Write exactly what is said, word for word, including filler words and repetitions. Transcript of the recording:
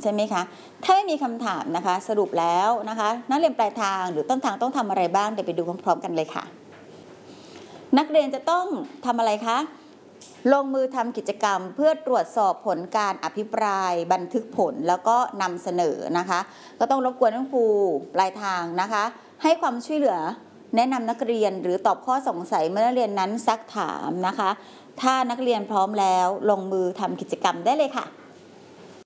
ใช่ไหมคะถ้าไม่มีคำถามนะคะสรุปแล้วนะคะนักเรียนปลายทางหรือต้นทางต้องทำอะไรบ้างเดี๋ยวไปดูพร้อมๆกันเลยค่ะนักเรียนจะต้องทำอะไรคะลงมือทำกิจกรรมเพื่อตรวจสอบผลการอภิปรายบันทึกผลแล้วก็นำเสนอนะคะก็ต้องรบกวนคุณครูปลายทางนะคะให้ความช่วยเหลือแนะนำนักเรียนหรือตอบข้อสงสัยเมื่อนักเรียนนั้นซักถามนะคะถ้านักเรียนพร้อมแล้วลงมือทำกิจกรรมได้เลยค่ะ